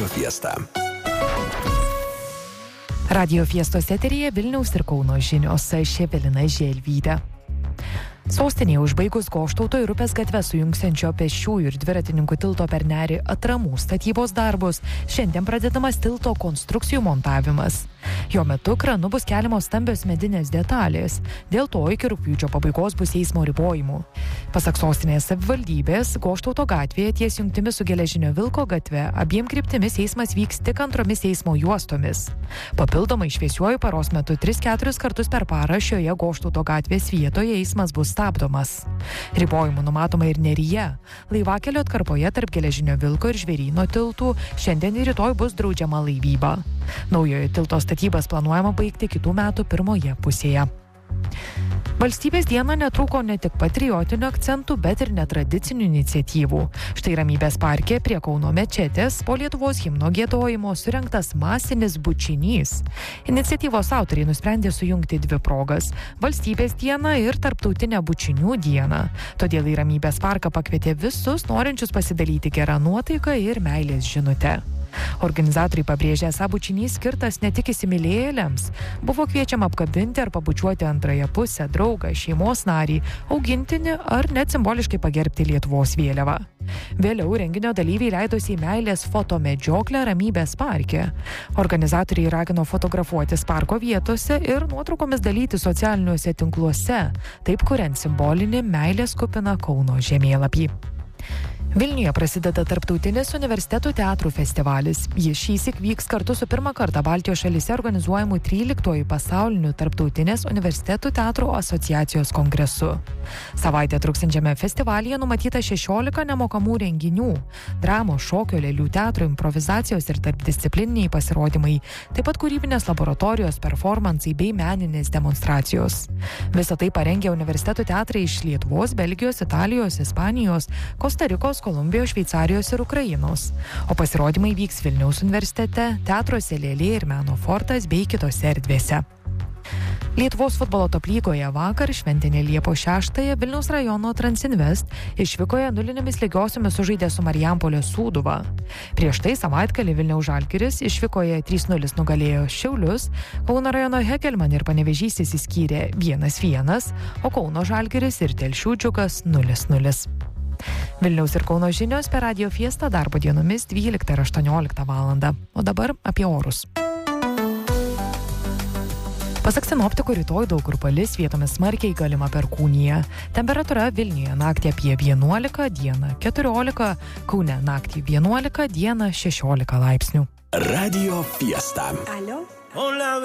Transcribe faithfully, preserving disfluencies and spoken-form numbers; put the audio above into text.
Fiesta. Radio Fiestos eteryje Vilniaus ir Kauno žinios, aš Evelina Želvytė. Sostinėje užbaigus Goštauto ir Upės gatvę sujungsiančio pėsčiųjų ir dviratininkų tilto per Nerį atramų statybos darbus, šiandien pradedamas tilto konstrukcijų montavimas. Jo metu kranu bus keliamos stambios medinės detalės, dėl to iki rugpjūčio pabaigos bus eismo ribojimų. Pasak sostinės savivaldybės, Goštauto gatvėje ties jungtimi su Geležinio Vilko gatve abiem kryptimis eismas vyks tik antromis eismo juostomis. Papildomai šviesiuoju paros metu tris keturis kartus per parą šioje Goštauto gatvės vietoje eismas bus stabdomas. Ribojimų numatoma ir Neryje. Laivakelio atkarpoje tarp Geležinio Vilko ir Žvėryno tiltų šiandien ir rytoj bus draudžiama laivyba. Naujojo tilto statybas planuojama baigti kitų metų pirmoje pusėje. Valstybės dieną netrūko ne tik patriotinių akcentų, bet ir netradicinių iniciatyvų. Štai Ramybės parke prie Kauno mečetės po Lietuvos himno giedojimo surengtas masinis bučinys. Iniciatyvos autoriai nusprendė sujungti dvi progas – Valstybės dieną ir Tarptautinę bučinių dieną. Todėl į Ramybės parką pakvietė visus norinčius pasidalyti gerą nuotaiką ir meilės žinutę. Organizatoriai pabrėžė, esą bučinys skirtas ne tik įsimylėjėliams. Buvo kviečiama apkabinti ar pabučiuoti antrąją pusę, draugą, šeimos narį, augintinį ar net simboliškai pagerbti Lietuvos vėliavą. Vėliau renginio dalyviai leidosi į meilės fotomedžioklę Ramybės parke. Organizatoriai ragino fotografuotis parko vietose ir nuotraukomis dalyti socialiniuose tinkluose, taip kuriant simbolinį meilės kupiną Kauno žemėlapį. Vilniuje prasideda Tarptautinis universitetų teatrų festivalis. Jis šįsyk vyks kartu su pirmą kartą Baltijos šalyse organizuojamu tryliktuoju pasauliniu Tarptautinės universitetų teatrų asociacijos kongresu. Savaitę truksiančiame festivalyje numatyta šešiolika nemokamų renginių – dramos, šokio, lėlių teatro, improvizacijos ir tarpdisciplininiai pasirodymai, taip pat kūrybinės laboratorijos, performansai bei meninės demonstracijos. Visą tai parengė universitetų teatrai iš Lietuvos, Belgijos, Italijos, Ispanijos, Kostarikos, Kolumbijos, Šveicarijos ir Ukrainos. O pasirodymai vyks Vilniaus universitete, teatruose Lėlė ir Meno fortas bei kitose erdvėse. Lietuvos futbolo top lygoje vakar šventinė Liepos šeštąją Vilniaus rajono Transinvest išvykoje nulinėmis lygiosiomis sužaidė su Marijampolės Sūduva. Prieš tai savaitgalį Vilniaus Žalgiris išvykoje trys nulis nugalėjo Šiaulius, Kauno rajono Hegelman ir Panevėžys išsiskyrė vienas vienas, o Kauno Žalgiris ir Telšių Džiugas nulis nulis. Vilniaus ir Kauno žinios per Radio Fiestą darbo dienomis dvyliktą ir aštuonioliktą valandą. O dabar apie orus. Pasak sinoptikų, rytoj daug kur palis, vietomis smarkiai galima perkūnija. Temperatūra Vilniuje naktį apie vienuolika, dieną keturiolika, Kaune naktį vienuolika, dieną šešiolika laipsnių. Radio Fiesta. Aló. Hola.